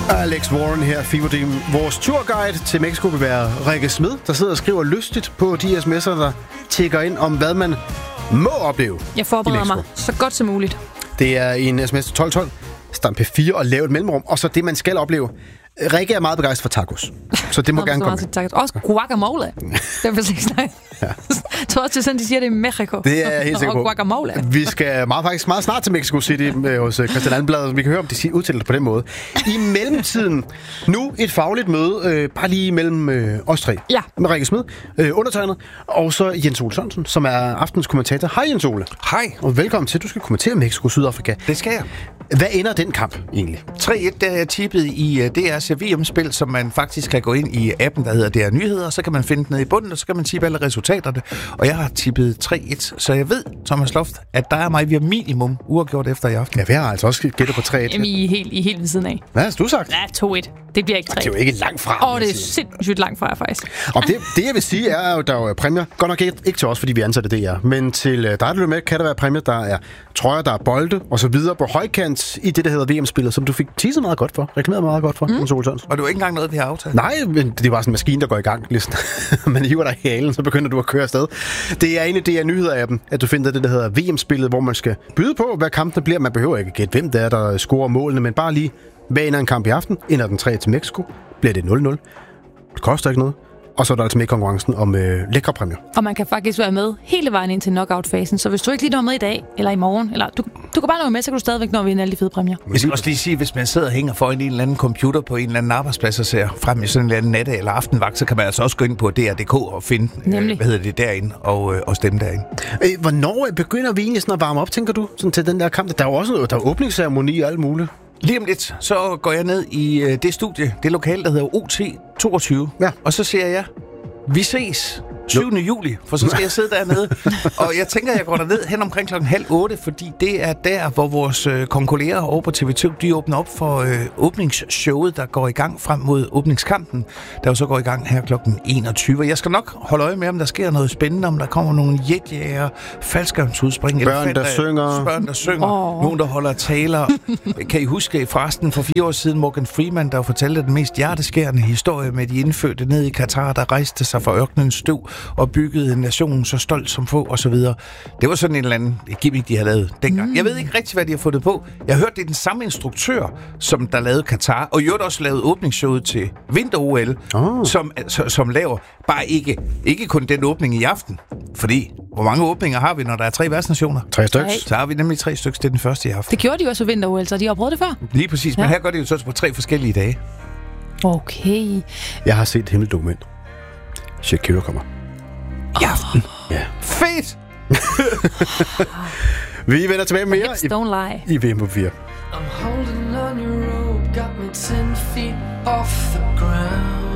Alex Warren her, Fever Dream. Vores turguide til Mexico vil være Rikke Smed, der sidder og skriver lystigt på de sms'er, der tækker ind om, hvad man må opleve. Jeg forbereder mig så godt som muligt. Det er en sms til 1212, stamp P4 og lave et mellemrum, og så det, man skal opleve. Rikke er meget begejstret for tacos, så det må gerne komme. Også guacamole. Det er præcis snakke. Ja. Jeg tror også, det er sådan, de siger det i Mexico. Det er helt sikkert på. Guacamole. Vi skal faktisk meget snart til Mexico City hos Christian Allenblad. Vi kan høre, om de udtaler det på den måde. I mellemtiden, nu et fagligt møde, bare lige mellem os tre. Ja. Med Rikke Smed, undertegnet, og så Jens Ole Sørensen, som er aftens kommentator. Hej Jens Ole. Hej. Og velkommen til, du skal kommentere Mexico-Sydafrika. Det skal jeg. Hvad ender den kamp egentlig? 3-1, der er tippet i DR's VM-spil, som man faktisk kan gå ind i appen, der hedder DR Nyheder, så kan man finde den nede i bunden, og så kan man tippe alle resultaterne. Og jeg har tippet 3-1, så jeg ved, Thomas Loft, at der er mig via minimum uafgjort efter i aften. Ja, vi har altså også gættet på 3-1. Jamen, I er helt ved siden af. Hvad har du sagt? Ja, 2-1. Det bliver ikke 3. Det er jo ikke langt fra. Det er sindssygt langt fra, faktisk. Og det jeg vil sige, er at der er præmier. Godt nok ikke til os, fordi vi ansatte det her. Men til dig, der lytter med, kan der være præmier. Der er trøjer, der er bolde og så videre på højkant i det, der hedder VM-spillet, som du fik teaset meget godt for. Reklameret meget godt for, Jens Ole Sørensen. Og det var ikke engang noget, vi har aftalt? Nej, men det var sådan en maskine, der går i gang. Ligesom. Man hiver dig i halen, så begynder du at køre afsted. Det er en af DR Nyheder-appen, at du finder det, der hedder VM-spillet, hvor man skal byde på, hvad kampene bliver. Man behøver ikke gætte, hvem det er, der scorer målene, men bare lige, hvad ender en kamp i aften? Ender den 3 til Mexico? Bliver det 0-0? Det koster ikke noget. Og så er der altså med i konkurrencen om lækre præmier. Og man kan faktisk være med hele vejen ind til knockout-fasen. Så hvis du ikke lige når med i dag, eller i morgen, eller du kan bare nå med, så kan du stadigvæk nå at vinde alle de fede præmier. Jeg skal også lige sige, hvis man sidder og hænger foran en eller anden computer på en eller anden arbejdsplads og ser frem i sådan en eller anden natte- eller aftenvagt, så kan man altså også gå ind på DR.dk og finde, derinde og stemme derinde. Hvornår begynder vi egentlig sådan at varme op, tænker du, sådan til den der kamp? Der er jo også noget, der er åbningsceremoni og alt muligt. Lige om lidt, så går jeg ned i det studie, det lokale, der hedder OT22. Ja. Og så siger jeg, vi ses 7. juli, for så skal jeg sidde dernede. Og jeg tænker, jeg går derned hen omkring 7:30, fordi det er der, hvor vores konkurrerer over på TV2, de åbner op for åbningsshowet, der går i gang frem mod åbningskampen, der jo så går i gang her 21. Jeg skal nok holde øje med, om der sker noget spændende, om der kommer nogle jetjæger, faldskærmsudspring, børn, der synger, nogen, der holder taler. Kan I huske forresten for 4 år siden, Morgan Freeman, der fortalte den mest hjerteskærende historie med de indfødte ned i Katar, der rejste sig fra ørkenens støv og byggede en nation så stolt som få, og så videre. Det var sådan en eller anden gimmick, de havde lavet dengang. Jeg ved ikke rigtig, hvad de har fundet på. Jeg hørte, det er den samme instruktør, som der lavede Katar, og jo også lavede åbningsshowet til Vinter-OL, som laver bare ikke kun den åbning i aften. Fordi, hvor mange åbninger har vi, når der er 3 værtsnationer? 3 stykker. Så har vi nemlig 3 stykker, det er den første i aften. Det gjorde de jo også ved Vinter-OL, så de har prøvet det før. Lige præcis, men her gør de jo så på 3 forskellige dage. Okay. Jeg har set et himmeldokument. Shakira kommer. I aften? Ja. Fedt! Vi vender tilbage mere i VM på 4. I'm holding on your rope, got me 10 feet off the ground.